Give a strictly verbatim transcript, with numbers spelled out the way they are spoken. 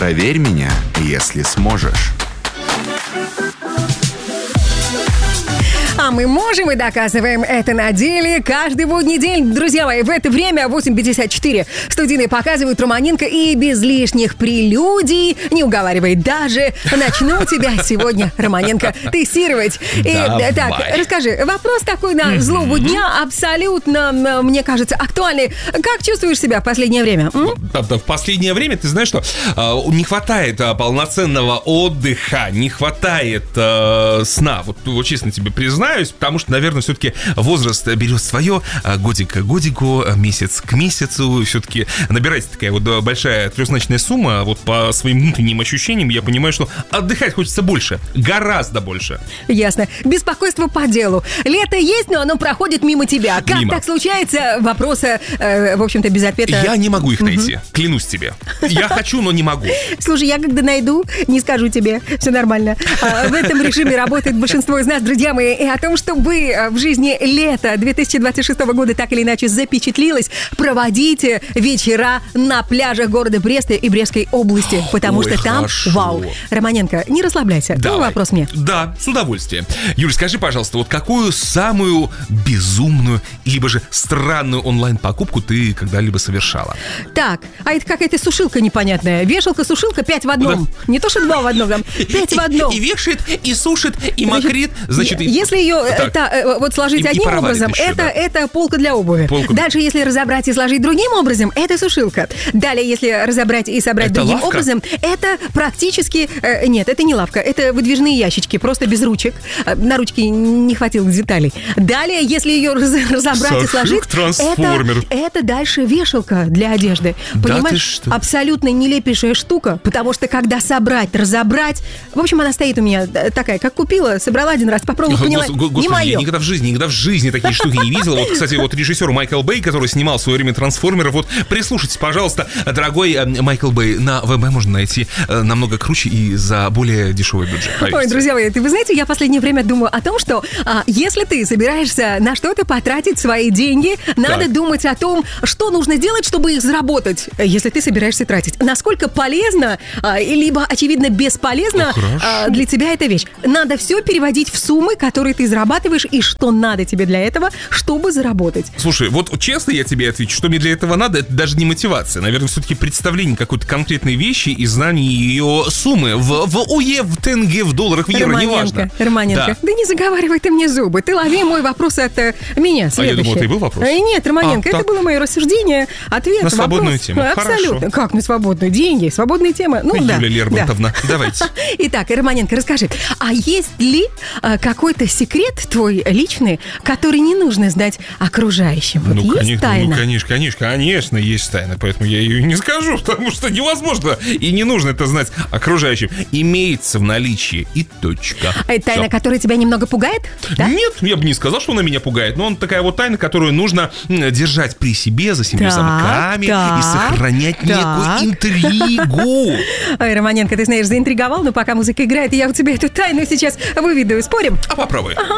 Проверь меня, если сможешь. А мы можем и доказываем это на деле каждый будний день. Друзья мои, в это время восемь пятьдесят четыре студийные показывают Романенко, и без лишних прелюдий, не уговаривай даже, начну тебя сегодня, Романенко, тестировать. И, так, расскажи, вопрос такой на злобу дня, абсолютно, мне кажется, актуальный. Как чувствуешь себя в последнее время? М? В последнее время, ты знаешь что, не хватает полноценного отдыха, не хватает сна. Вот, вот честно тебе признаюсь, потому что, наверное, все-таки возраст берет свое, годик к годику, месяц к месяцу, все-таки набирается такая вот большая трехзначная сумма. Вот по своим внутренним ощущениям я понимаю, что отдыхать хочется больше, гораздо больше. Ясно. Беспокойство по делу. Лето есть, но оно проходит мимо тебя. Как Мимо. так случается? Вопросы, э, в общем-то, без ответа. Я не могу их найти, клянусь тебе. Я хочу, но не могу. Слушай, я когда найду, не скажу тебе. Все нормально. А, в этом режиме работает большинство из нас, друзья мои. И о том, чтобы в жизни лета две тысячи двадцать шестого года так или иначе запечатлилось, проводите вечера на пляжах города Бреста и Брестской области. Потому Ой, что там хорошо. вау. Романенко, не расслабляйся. Твой Давай. вопрос мне. Да, с удовольствием. Юль, скажи, пожалуйста, вот какую самую безумную, либо же странную онлайн-покупку ты когда-либо совершала? Так, а это какая-то сушилка непонятная. Вешалка-сушилка пять в одном. Не то, что два в одном, там пять в одном. И, и вешает, и сушит, и мокрит. Значит, и- Если ее Так. это, э, вот сложить И- и одним пароварит образом, еще, это, да. это полка для обуви. Полка. Дальше, если разобрать и сложить другим образом, это сушилка. Далее, если разобрать и собрать Это другим лавка? образом, это практически... э, нет, это не лавка, это выдвижные ящички, просто без ручек. Э, На ручки не хватило деталей. Далее, если ее раз- разобрать и сложить, это, Сошив-трансформер. это дальше вешалка для одежды. Да Понимаешь, ты что? абсолютно нелепейшая штука, потому что когда собрать, разобрать... В общем, она стоит у меня э, такая, как купила, собрала один раз, попробовала, поняла, Гос- го- не Господи, мое. я никогда в жизни, никогда в жизни такие штуки не видел. Вот, кстати, вот режиссер Майкл Бэй, который снимал в свое время «Трансформеров», вот прислушайтесь, пожалуйста, дорогой э, Майкл Бэй, на ВБ можно найти э, намного круче и за более дешевый бюджет. Поверьте. Ой, друзья мои, ты, вы знаете, я в последнее время думаю о том, что а, если ты собираешься на что-то потратить свои деньги, надо Так. думать о том, что нужно сделать, чтобы их заработать, если ты собираешься тратить. Насколько полезно, а, и либо, очевидно, бесполезно Ну, хорошо. а, для тебя эта вещь. Надо все переводить в суммы, которые ты зарабатываешь, и что надо тебе для этого, чтобы заработать. Слушай, вот честно я тебе отвечу, что мне для этого надо, это даже не мотивация. Наверное, все-таки представление какой-то конкретной вещи и знание ее суммы в, в ОЕ, в тенге, в долларах, в евро, неважно. Романенко, Романенко, Да. да не заговаривай ты мне зубы. Ты лови мой вопрос от э, меня. Следующий. думал, это и был вопрос. Э, Нет, Романенко, А, это так. было мое рассуждение, ответ, На свободную вопрос. тему. Абсолютно. Хорошо. Как на свободную? Деньги, свободные темы. Ну, да. Юлия Лермонтовна, давайте. Итак, Романенко, расскажи, а есть ли э, какой-то секрет твой личный, который не нужно знать окружающим? Вот Ну, есть конечно, тайна? ну, конечно, конечно, конечно, есть тайна, поэтому я ее не скажу, потому что невозможно и не нужно это знать окружающим. Имеется в наличии и точка. А это тайна, Всё. которая тебя немного пугает? Да? Нет, я бы не сказал, что она меня пугает, но он такая вот тайна, которую нужно м, держать при себе за семью Так, замками так, и сохранять так. некую интригу. Ой, Романенко, ты знаешь, заинтриговал, но пока музыка играет, я у тебя эту тайну сейчас выведу. Спорим? А попробуй. Ага.